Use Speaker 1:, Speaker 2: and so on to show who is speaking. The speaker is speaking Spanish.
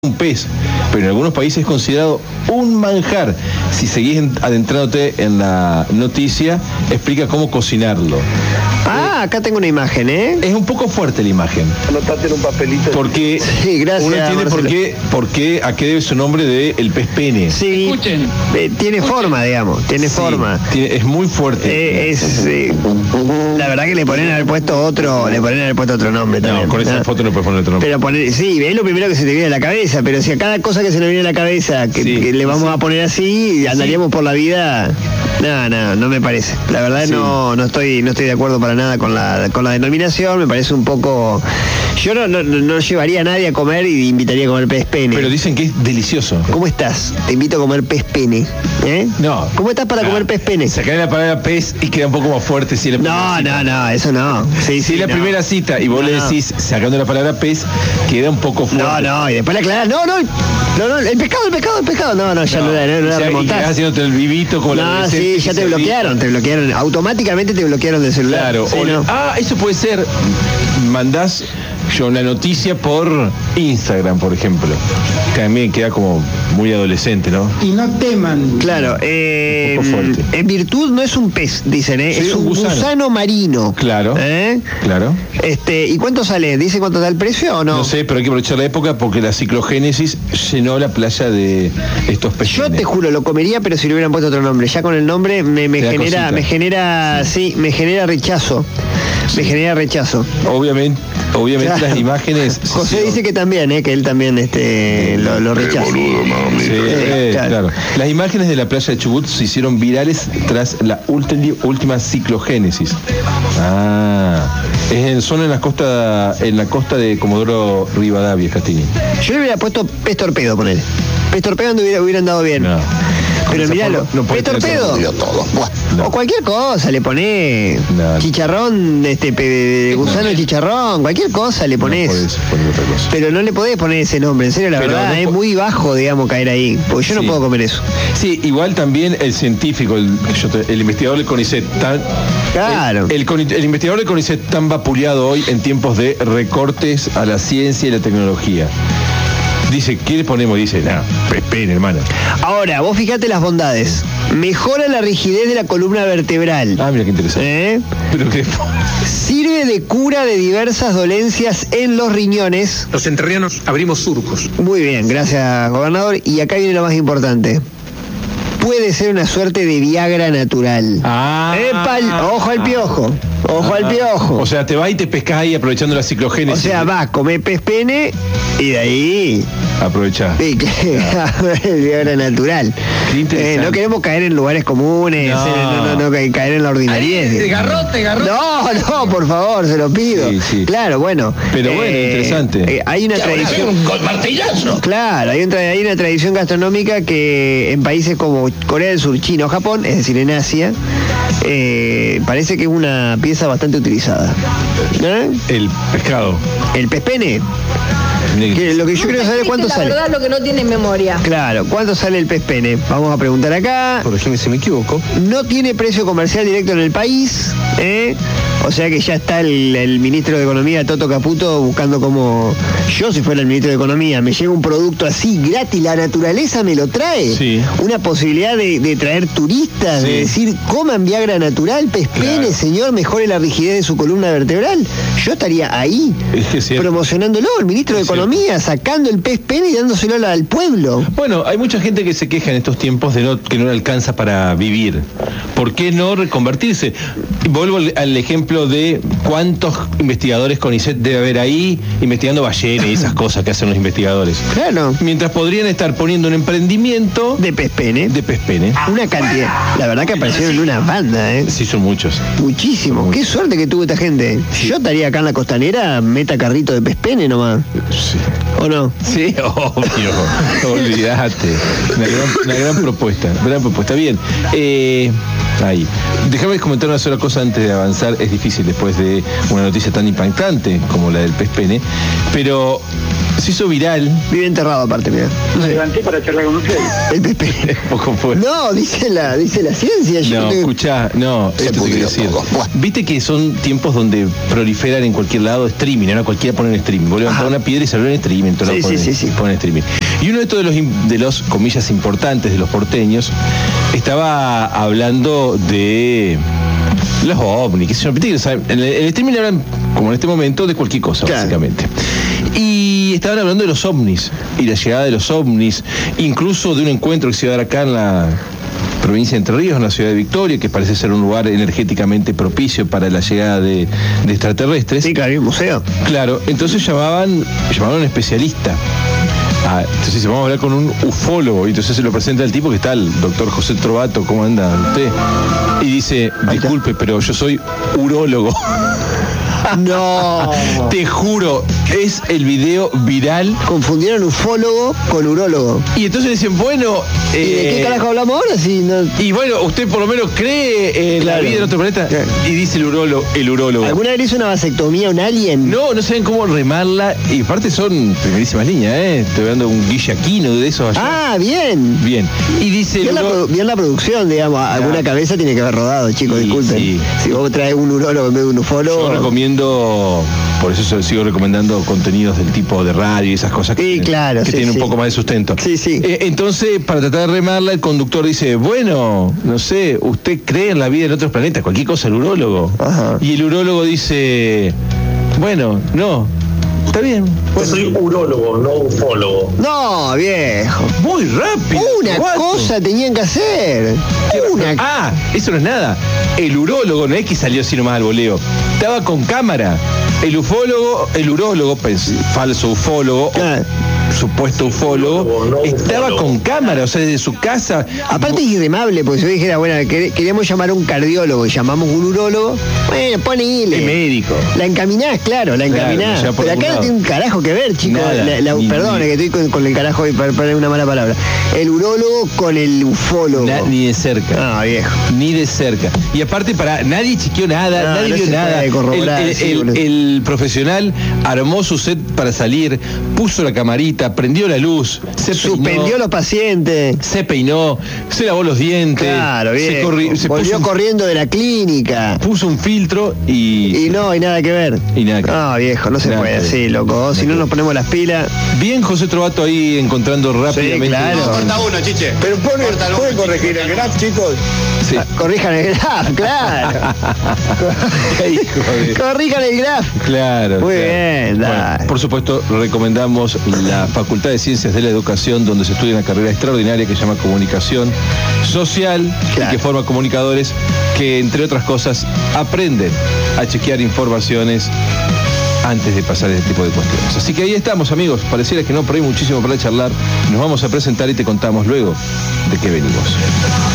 Speaker 1: un pez, pero en algunos países es considerado un manjar. Si seguís adentrándote en la noticia, explica cómo cocinarlo.
Speaker 2: Acá tengo una imagen, ¿eh?
Speaker 1: Es un poco fuerte la imagen.
Speaker 3: Anotate en un papelito.
Speaker 1: Porque
Speaker 2: sí, gracias,
Speaker 1: uno entiende por qué, a qué debe su nombre de el pez pene.
Speaker 2: Sí,
Speaker 4: Escuchen.
Speaker 2: Tiene forma, digamos, tiene forma.
Speaker 1: Es muy fuerte.
Speaker 2: La verdad que le podrían haber puesto otro nombre también.
Speaker 1: No, con esa foto no puedes poner otro nombre.
Speaker 2: Pero sí, es lo primero que se te viene a la cabeza, pero si a cada cosa que se nos viene a la cabeza que le vamos a poner así, andaríamos por la vida. No me parece. La verdad no estoy de acuerdo para nada con la denominación, me parece un poco. Yo no llevaría a nadie a comer y invitaría a comer pez pene.
Speaker 1: Pero dicen que es delicioso.
Speaker 2: ¿Cómo estás? Te invito a comer pez pene.
Speaker 1: No.
Speaker 2: ¿Cómo estás para comer pez pene?
Speaker 1: Sacar la palabra pez y queda un poco más fuerte si es la primera cita.
Speaker 2: No, eso no.
Speaker 1: Si es la primera cita y vos le decís sacando la palabra pez, queda un poco fuerte.
Speaker 2: Y después le aclarás, no, el pescado. No, ya no la remontás.
Speaker 1: Y quedás haciéndote el vivito como la
Speaker 2: sí, ya te bloquearon, automáticamente te bloquearon del celular.
Speaker 1: Claro.
Speaker 2: Sí,
Speaker 1: eso puede ser, mandás una noticia por Instagram, por ejemplo. También queda como muy adolescente, ¿no?
Speaker 4: Y no teman.
Speaker 2: Claro, en virtud no es un pez, dicen,
Speaker 1: Sí,
Speaker 2: es un gusano marino.
Speaker 1: Claro. Claro.
Speaker 2: ¿Y cuánto sale? ¿Dice cuánto da el precio o no?
Speaker 1: No sé, pero hay que aprovechar la época porque la ciclogénesis llenó la playa de estos peces.
Speaker 2: Yo te juro, lo comería, pero si le hubieran puesto otro nombre. Ya con el nombre me genera rechazo. Me genera rechazo.
Speaker 1: Obviamente claro. Las imágenes.
Speaker 2: José dice que también, que él también lo rechaza.
Speaker 3: Boludo, mami.
Speaker 1: Sí, claro. Las imágenes de la playa de Chubut se hicieron virales tras la última ciclogénesis. Son en la costa de Comodoro Rivadavia, Castini.
Speaker 2: Yo le hubiera puesto pez torpedo, ponele. Pez torpedo hubieran dado bien.
Speaker 1: No.
Speaker 2: Pero miralo, pez torpedo. O cualquier cosa, le ponés chicharrón, gusano de chicharrón, cualquier cosa le ponés.
Speaker 1: No podés poner otra cosa.
Speaker 2: Pero no le podés poner ese nombre, en serio, la verdad, es muy bajo, digamos, caer ahí. Porque yo no puedo comer eso.
Speaker 1: Sí, igual también el científico, el investigador del CONICET,
Speaker 2: claro.
Speaker 1: El investigador del CONICET tan vapuleado hoy en tiempos de recortes a la ciencia y la tecnología. Dice, ¿qué le ponemos? Dice, pez pene, hermano.
Speaker 2: Ahora, vos fijate las bondades. Mejora la rigidez de la columna vertebral.
Speaker 1: Mira qué interesante. Pero qué...
Speaker 2: Sirve de cura de diversas dolencias en los riñones.
Speaker 4: Los entrerrianos abrimos surcos.
Speaker 2: Muy bien, gracias, gobernador. Y acá viene lo más importante. Puede ser una suerte de Viagra natural. Ojo al piojo. Ojo al piojo.
Speaker 1: O sea, te vas y te pescás ahí aprovechando la ciclogénesis.
Speaker 2: O sea, vas, comés pez pene y de ahí...
Speaker 1: Aprovechá.
Speaker 2: Sí, el Viagra natural. No queremos caer en lugares comunes, no caer en la ordinariedad.
Speaker 4: Garrote.
Speaker 2: No, por favor, se lo pido.
Speaker 1: Sí.
Speaker 2: Claro, bueno.
Speaker 1: Pero interesante.
Speaker 2: Hay una tradición...
Speaker 3: Con martillazo.
Speaker 2: Claro, hay una tradición gastronómica que en países como Corea del Sur, China o Japón, es decir, en Asia, parece que es una pieza bastante utilizada.
Speaker 1: El pescado.
Speaker 2: El pez pene. Lo que yo quiero saber es cuánto sale.
Speaker 5: La verdad, lo que no tiene memoria.
Speaker 2: Claro, ¿cuánto sale el pez pene? Vamos a preguntar acá.
Speaker 1: Corregime si me equivoco.
Speaker 2: No tiene precio comercial directo en el país, O sea que ya está el ministro de Economía, Toto Caputo, buscando como... Yo, si fuera el ministro de Economía, me llega un producto así gratis, la naturaleza me lo trae.
Speaker 1: Sí.
Speaker 2: Una posibilidad de traer turistas, de decir, coman Viagra natural, pez pene, señor, mejore la rigidez de su columna vertebral. Yo estaría ahí, promocionándolo, el ministro de Economía, sacando el pez pene y dándoselo al pueblo.
Speaker 1: Bueno, hay mucha gente que se queja en estos tiempos de que no le alcanza para vivir. ¿Por qué no reconvertirse? Vuelvo al ejemplo de cuántos investigadores CONICET debe haber ahí investigando ballenas y esas cosas que hacen los investigadores.
Speaker 2: Claro.
Speaker 1: Mientras podrían estar poniendo un emprendimiento
Speaker 2: de pez pene. Una cantidad. La verdad que aparecieron una banda,
Speaker 1: Sí, son muchos.
Speaker 2: Muchísimos. Qué suerte que tuvo esta gente. Sí. Yo estaría acá en la costanera, meta carrito de pez pene nomás.
Speaker 1: Sí.
Speaker 2: ¿O no?
Speaker 1: Sí, obvio. Olvídate. Una gran propuesta. Bien. Ahí. Déjame comentar una sola cosa antes de avanzar. Es difícil después de una noticia tan impactante como la del pez pene. Pero se hizo viral.
Speaker 2: Vive enterrado aparte, mira.
Speaker 3: Me levanté para charlar con ustedes.
Speaker 2: El Pepe.
Speaker 1: Poco fue.
Speaker 2: No, dice la ciencia. yo
Speaker 1: No,
Speaker 2: te-
Speaker 1: escuchá, no,
Speaker 2: Se
Speaker 1: esto te quiero
Speaker 2: pudrió
Speaker 1: decir.
Speaker 2: un poco. Buah.
Speaker 1: Viste que son tiempos donde proliferan en cualquier lado streaming, ahora cualquiera pone en streaming. Vos levantás
Speaker 2: Ajá.
Speaker 1: una piedra y salió en streaming, todo
Speaker 2: Sí,
Speaker 1: lo ponen,
Speaker 2: sí.
Speaker 1: ponen en streaming. Y uno de estos de los comillas importantes de los porteños estaba hablando de los ovnis, qué sé yo. Viste que, o sea, en el streaming hablan, como en este momento, de cualquier cosa,
Speaker 2: Claro.
Speaker 1: básicamente. Y estaban hablando de los ovnis y la llegada de los ovnis, incluso de un encuentro que se iba a dar acá en la provincia de Entre Ríos, en la ciudad de Victoria, que parece ser un lugar energéticamente propicio para la llegada de extraterrestres.
Speaker 2: Sí, claro, hay un museo.
Speaker 1: Claro, entonces llamaban a un especialista. Entonces dice, vamos a hablar con un ufólogo. Y entonces se lo presenta el tipo que está, el doctor José Trovato, ¿cómo anda usted? Y dice, disculpe, pero yo soy urólogo.
Speaker 2: No.
Speaker 1: Te juro, es el video viral.
Speaker 2: Confundieron ufólogo con urólogo.
Speaker 1: Y entonces dicen, bueno...
Speaker 2: ¿Y de qué carajo hablamos ahora? Si no...
Speaker 1: Y bueno, usted por lo menos cree en la
Speaker 2: Claro.
Speaker 1: vida en otro planeta.
Speaker 2: Claro.
Speaker 1: Y dice el urólogo.
Speaker 2: ¿Alguna vez hizo una vasectomía a un alien?
Speaker 1: No saben cómo remarla. Y aparte son primerísimas líneas, ¿eh? Estoy hablando de un guillaquino de esos allá.
Speaker 2: Ah, bien.
Speaker 1: Bien. Y dice el
Speaker 2: Bien la producción, digamos. Alguna cabeza tiene que haber rodado, chicos,
Speaker 1: Sí,
Speaker 2: disculpen.
Speaker 1: sí.
Speaker 2: Si vos traes un urólogo en vez de un ufólogo...
Speaker 1: Yo recomiendo, por eso sigo recomendando contenidos del tipo de radio y esas cosas que,
Speaker 2: Sí, claro,
Speaker 1: que
Speaker 2: sí,
Speaker 1: tienen
Speaker 2: sí.
Speaker 1: un poco más de sustento.
Speaker 2: Sí, sí.
Speaker 1: Entonces, para tratar de remarla, el conductor dice, bueno, no sé, ¿usted cree en la vida en otros planetas? Cualquier cosa, el urólogo.
Speaker 2: Ajá.
Speaker 1: Y el urólogo dice, bueno, no, está bien.
Speaker 3: Yo soy urólogo, no ufólogo.
Speaker 2: No, viejo.
Speaker 1: Muy rápido.
Speaker 2: Una
Speaker 1: guato.
Speaker 2: cosa tenían que hacer. Una...
Speaker 1: Ah, eso no es nada. El urólogo no es que salió así nomás al voleo. Estaba con cámara. El urólogo, falso ufólogo,
Speaker 2: Claro.
Speaker 1: supuesto ufólogo,
Speaker 3: Ufólogo, no
Speaker 1: estaba
Speaker 3: ufólogo.
Speaker 1: con cámara, o sea, desde su casa.
Speaker 2: Aparte es irremable, porque si yo dijera, bueno, queríamos llamar a un cardiólogo y llamamos un urólogo, bueno,
Speaker 1: Es
Speaker 2: ponele.
Speaker 1: médico.
Speaker 2: La encaminás, claro, la
Speaker 1: Claro,
Speaker 2: encaminás.
Speaker 1: ya por
Speaker 2: Pero
Speaker 1: algún
Speaker 2: acá no
Speaker 1: lado.
Speaker 2: tiene un carajo que ver, chicos.
Speaker 1: Nada, ni-
Speaker 2: Perdón,
Speaker 1: ni-
Speaker 2: que estoy con el carajo y para una mala palabra. El urólogo con el ufólogo.
Speaker 1: Ni de cerca.
Speaker 2: Ah, viejo.
Speaker 1: Ni de cerca. Y aparte, nadie chequeó nada,
Speaker 2: No,
Speaker 1: nadie
Speaker 2: no
Speaker 1: vio
Speaker 2: se
Speaker 1: nada.
Speaker 2: puede corroborar, sí, boludo.
Speaker 1: El profesional armó su set para salir, puso la camarita, prendió la luz, se
Speaker 2: Suspendió
Speaker 1: peinó,
Speaker 2: a los pacientes.
Speaker 1: se peinó, se lavó los dientes,
Speaker 2: Claro, bien.
Speaker 1: se
Speaker 2: Volvió
Speaker 1: puso,
Speaker 2: corriendo de la clínica.
Speaker 1: puso un filtro y...
Speaker 2: Y no hay nada que ver.
Speaker 1: Y nada que ver.
Speaker 2: No, viejo, no se
Speaker 1: Nada
Speaker 2: puede
Speaker 1: que ver.
Speaker 2: así, loco. Si no nos ponemos las pilas.
Speaker 1: Bien José Trovato ahí encontrando rápidamente.
Speaker 2: claro.
Speaker 5: uno, chiche.
Speaker 3: Pero puede corregir el graph, chicos.
Speaker 1: Sí.
Speaker 2: Corrijan el graph, claro.
Speaker 1: Hijo de-
Speaker 2: Corrijan el graph.
Speaker 1: Claro.
Speaker 2: Muy
Speaker 1: claro.
Speaker 2: bien,
Speaker 1: Bueno,
Speaker 2: dale.
Speaker 1: por supuesto, recomendamos la Facultad de Ciencias de la Educación, donde se estudia una carrera extraordinaria que se llama Comunicación Social
Speaker 2: Claro.
Speaker 1: y que forma comunicadores que, entre otras cosas, aprenden a chequear informaciones antes de pasar este tipo de cuestiones. Así que ahí estamos, amigos. Pareciera que no, pero hay muchísimo para charlar. Nos vamos a presentar y te contamos luego de qué venimos.